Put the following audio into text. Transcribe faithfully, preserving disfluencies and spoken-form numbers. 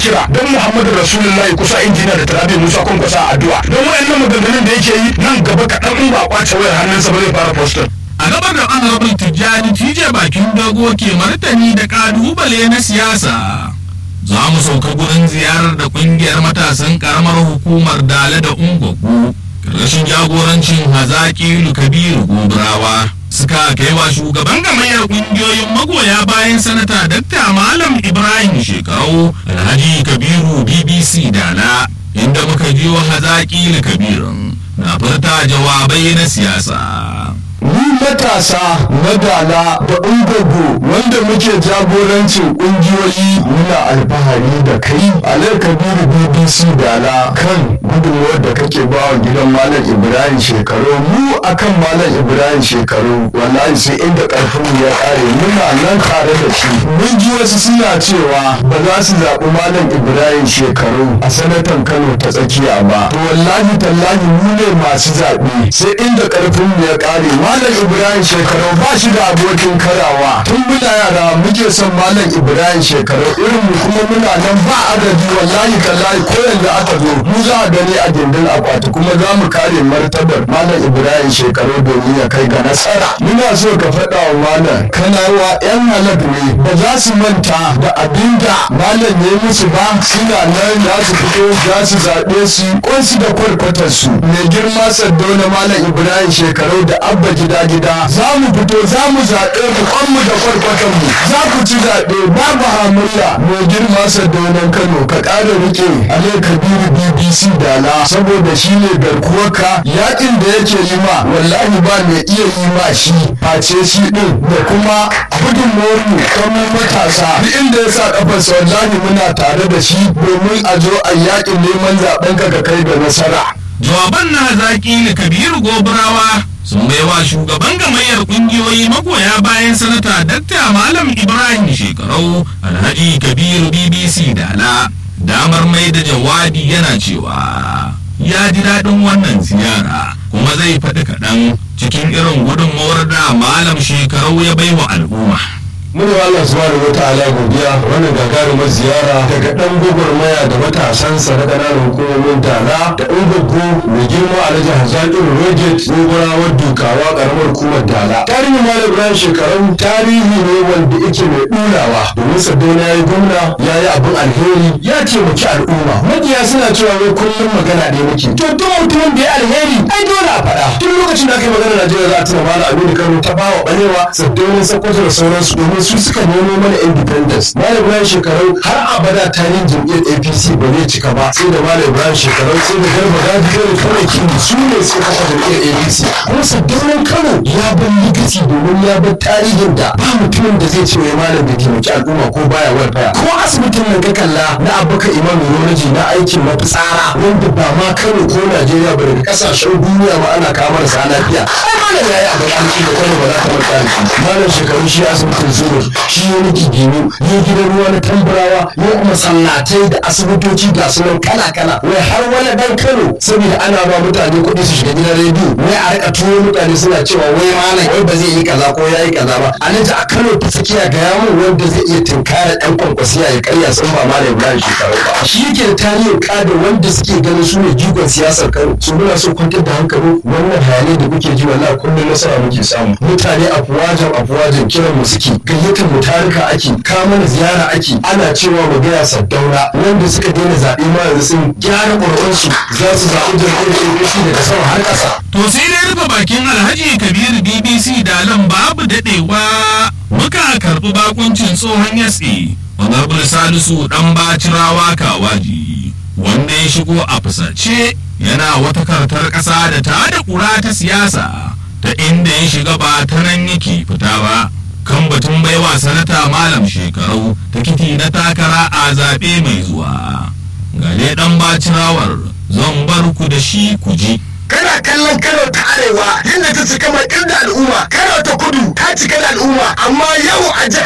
kira don Muhammadu Rasulullahi kusa injiniya da Tarabi Musa Kwankwasa a addu'a don wayannan maganganun da yake yi nan gaba kaɗan in ba kwace wayar hannunsa ba zai fara postin. A gabar da Honorable Tijjani Tije bakin dogo ke martani da kalubale na siyasa. Za mu sauka gurin ziyarar da kungiyar matasan karamar hukumar Dala da Ungwaggo rashin jagorancin Hazaƙilu Kabiru Gobrawa suka kai wa shugaban gamayyar kungiyoyin magoya bayan sanata Dakta Malam Ibrahim Shekarau Alhaji Kabiru B B C Dala, inda muka jiyo Hazaƙilu Kabirun na furta jawabai na siyasa. Ni matasa na Dala da Ungwaggo wanda muke jagorancin kungiyoyi muna alfahari da kai Alhaji Kabiru B B C Dala kan gudunmuwar da kake ba wa gidan Malam Ibrahim Shekaru. Mu akan Malam Ibrahim Shekaru wallahi sai inda karfin ya kare muna nan tare da shi. Mun ji wasu suna cewa ba za su zaɓi Malam Ibrahim Shekaru a sanatan Kano ta tsakiya ba. To wallahi tallahi mu ne masu zaɓe sai inda karfin ya kare. Malam Ibrahim Shekaru ba shi da abokin karawa. Tun muna yara muke son Malam Ibrahim Shekaru irin mu kuma muna nan ba adadi wallahi tallahi ko yanzu aka zo mu za a gani a gindin akwati kuma za mu kare martabar Malam Ibrahim Shekaru domin ya kai ga nasara. Muna so ka faɗa wa Malam Kanawa yan halak ne ba za su manta da abinda Malam ya musu ba, suna nan za su fito za su zaɓe su kunsu da kwarkwatarsu. Mai girma Saddauna Malam Ibrahim Shekaru da Abba gida gida za mu fito za mu zaɓe ku kwanmu da kwarkwatan mu za ku ci zaɓe babu hamayya. Mai girma Saddaunan Kano ka ƙara rike Alhaji Kabiru B B C Dala saboda shi ne garkuwarka. Yaƙin da yake yi ma wallahi ba mai iya yi ma shi face shi ɗin da kuma gudunmuwar mu kamar matasa duk inda ya sa ƙafarsa wallahi muna tare da shi domin a zo a yaƙin neman zaɓen ka ka kai da nasara. Jawaban na Hazaƙilu Kabiru Gobrawa sun baiwa shugaban gamayyar kungiyoyi magoya bayan sanata Dakta Malam Ibrahim Shekarau Alhaji Kabiru B B C Dala damar mai da jawabi yana cewa ya ji daɗin wannan ziyara kuma zai faɗi kaɗan cikin irin gudunmawar da Malam Shekarau ya baiwa al'umma. Muna Allah subhanahu wa ta'ala godiya wannan gagarumar ziyara daga dan gwagwarmaya da matasansa na ƙananan hukumomin Dala da Ungwaggo mai girma Alhaji Hazaƙilu Roget Gogorawar Dukawa ƙaramar hukumar Dala. Tarihin Malam Ibrahim Shekaru tarihi ne wanda yake mai ɗulawa domin Saddauna ya yi gwamna ya yi abin alheri ya taimaki al'umma. Majiya suna cewa wai kullum magana ne muke. To duk mutumin da ya alheri ai dole a faɗa. Tun lokacin da aka yi magana Najeriya za a tuna Malam Aminu Kano ta bawa ɓalewa Saddauna Sokoto da sauransu domin su suka nemo mana independence. Malam Ibrahim Shekaru har abada tarihin jam'iyyar A P C ba zai cika ba sai da Malam Ibrahim Shekaru sai da Garba Gaji da Kano King su ne suka kafa jam'iyyar A P C. Kuma Saddaunan Kano ya bar legacy domin ya bar tarihin da ba mutumin da zai ce wai malam da taimaki al'umma ko baya welfare. Ko asibitin nan ka kalla na Abubakar Imam Urology na aikin mafitsara wanda ba ma Kano ko Najeriya ba daga kasashen duniya ma ana kawo marasa lafiya. Ai malam yayi abu da alƙi da Kano ba za ta manta da shi. Malam Shekaru shi asibitin Zuru shi ya niki gini ya gidan ruwa na Tambarawa ya masallatai da asibitoci ga su nan kala kala. Wai har wani dan Kano saboda ana ba mutane kuɗi su shiga gidan rediyo wai a rika tuwo mutane suna cewa wai malam wai ba zai yi kaza ko ya yi kaza ba. Alhaji a Kano ta tsakiya ga yamu wanda zai iya tinkara ɗan kwankwasiya ya karya sun ba Malam Ibrahim Shekaru ba. Shi yake da tarihin kada wanda suke ganin su ne jigon siyasar Kano. Su muna so kwantar da hankali wannan hayani da kuke ji wallahi kullum nasara muke samu. Mutane afuwajen afuwajen kiran mu suke gayyatar mu tarika ake ka mana ziyara ake ana cewa mu gaya Saddauna wanda suka daina zaɓe ma yanzu sun gyara ƙwarƙwarsu za su zaɓi jam'iyyar A P C daga sama har ƙasa. To sai dai rufe bakin Alhaji Kabiru B B C Dalan babu daɗewa muka karɓi bakuncin tsohon yatsi Honorable Salisu ɗan Bacirawa Kawaji wanda ya shigo a fusace yana wata kartar ƙasa da ta da ƙura ta siyasa ta inda ya shiga ba ta nan yake fita ba. Kan batun baiwa sanata Malam Shekarau tikiti na takara a zaɓe mai zuwa. Gale ɗan Bacirawar zan bar ku da shi ku ji. Kana kallon Kano ta arewa yadda ta cika mai da al'umma, Kano ta kudu ta cika da al'umma, amma yau a